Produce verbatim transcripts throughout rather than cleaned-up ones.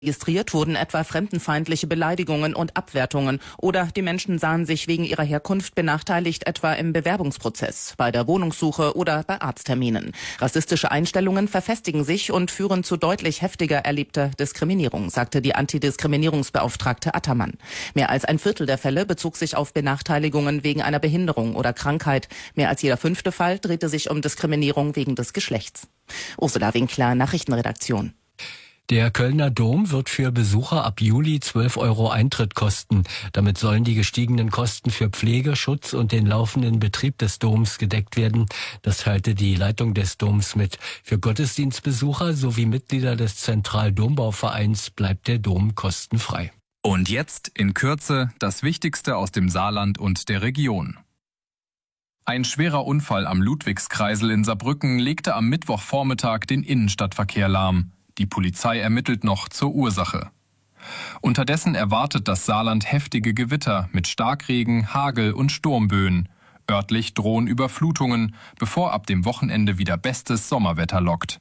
Registriert wurden etwa fremdenfeindliche Beleidigungen und Abwertungen oder die Menschen sahen sich wegen ihrer Herkunft benachteiligt, etwa im Bewerbungsprozess, bei der Wohnungssuche oder bei Arztterminen. Rassistische Einstellungen verfestigen sich und führen zu deutlich heftiger erlebter Diskriminierung, sagte die Antidiskriminierungsbeauftragte Attermann. Mehr als ein Viertel der Fälle bezog sich auf Benachteiligungen wegen einer Behinderung oder Krankheit. Mehr als jeder fünfte Fall drehte sich um Diskriminierung wegen des Geschlechts. Ursula Winkler, Nachrichtenredaktion. Der Kölner Dom wird für Besucher ab Juli zwölf Euro Eintritt kosten. Damit sollen die gestiegenen Kosten für Pflege, Schutz und den laufenden Betrieb des Doms gedeckt werden. Das teilte die Leitung des Doms mit. Für Gottesdienstbesucher sowie Mitglieder des Zentraldombauvereins bleibt der Dom kostenfrei. Und jetzt in Kürze das Wichtigste aus dem Saarland und der Region. Ein schwerer Unfall am Ludwigskreisel in Saarbrücken legte am Mittwochvormittag den Innenstadtverkehr lahm. Die Polizei ermittelt noch zur Ursache. Unterdessen erwartet das Saarland heftige Gewitter mit Starkregen, Hagel und Sturmböen. Örtlich drohen Überflutungen, bevor ab dem Wochenende wieder bestes Sommerwetter lockt.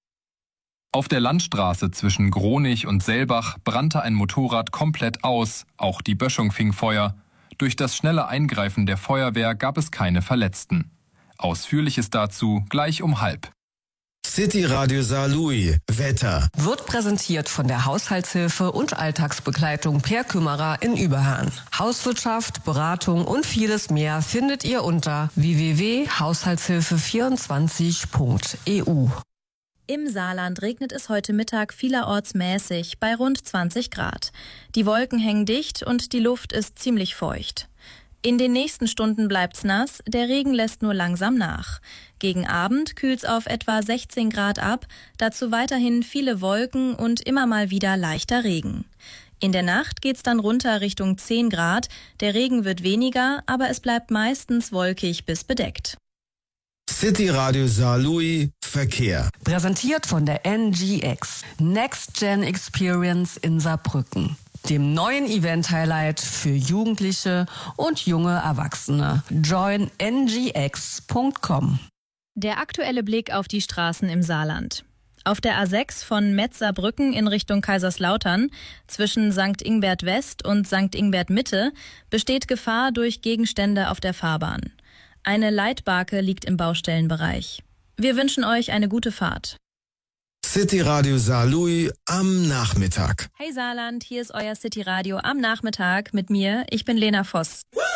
Auf der Landstraße zwischen Gronich und Selbach brannte ein Motorrad komplett aus, auch die Böschung fing Feuer. Durch das schnelle Eingreifen der Feuerwehr gab es keine Verletzten. Ausführliches dazu gleich um halb. City Radio Saarlouis. Wetter. Wird präsentiert von der Haushaltshilfe und Alltagsbegleitung Per Kümmerer in Überherrn. Hauswirtschaft, Beratung und vieles mehr findet ihr unter w w w punkt haushaltshilfe vierundzwanzig punkt e u. Im Saarland regnet es heute Mittag vielerorts mäßig bei rund zwanzig Grad. Die Wolken hängen dicht und die Luft ist ziemlich feucht. In den nächsten Stunden bleibt's nass, der Regen lässt nur langsam nach. Gegen Abend kühlt's auf etwa sechzehn Grad ab, dazu weiterhin viele Wolken und immer mal wieder leichter Regen. In der Nacht geht's dann runter Richtung zehn Grad, der Regen wird weniger, aber es bleibt meistens wolkig bis bedeckt. City Radio Saarlouis Verkehr. Präsentiert von der N G X, Next Gen Experience in Saarbrücken, dem neuen Event-Highlight für Jugendliche und junge Erwachsene. join n g x punkt com. Der aktuelle Blick auf die Straßen im Saarland. Auf der A sechs von Metz-Saarbrücken in Richtung Kaiserslautern zwischen Sankt Ingbert West und Sankt Ingbert Mitte besteht Gefahr durch Gegenstände auf der Fahrbahn. Eine Leitbarke liegt im Baustellenbereich. Wir wünschen euch eine gute Fahrt. City Radio Saarlouis am Nachmittag. Hey Saarland, hier ist euer City Radio am Nachmittag mit mir. Ich bin Lena Voss.